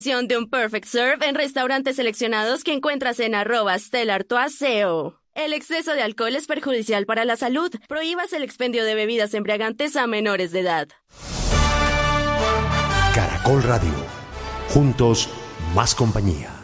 De un Perfect Serve en restaurantes seleccionados que encuentras en @StellarToaseo. El exceso de alcohol es perjudicial para la salud. Prohíbas el expendio de bebidas embriagantes a menores de edad. Caracol Radio. Juntos, más compañía.